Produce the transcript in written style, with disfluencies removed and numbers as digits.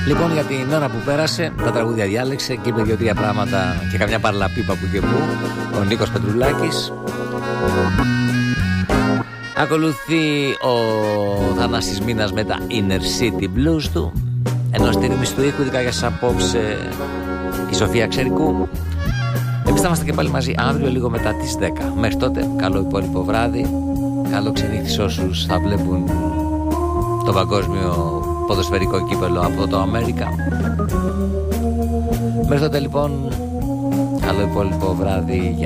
Λοιπόν, για την ώρα που πέρασε, τα τραγούδια διάλεξε και είπε 2-3 πράγματα και καμιά παρλαπίπα που και που ο Νίκος Πετρουλάκης. Ακολουθεί ο Θανάσης Μήνας με τα Inner City Blues του, ενώ στη ρύθμιση του ήχου, ειδικά για σας απόψε, η Σοφία Ξερικού. Εμείς θα είμαστε και πάλι μαζί αύριο λίγο μετά τις 10. Μέχρι τότε, καλό υπόλοιπο βράδυ. Καλό ξενύχτη σε όσους θα βλέπουν το παγκόσμιο ποδοσφαιρικό κύπελο από το Αμέρικα. Μέχρι τότε λοιπόν, καλό υπόλοιπο βράδυ. Γεια.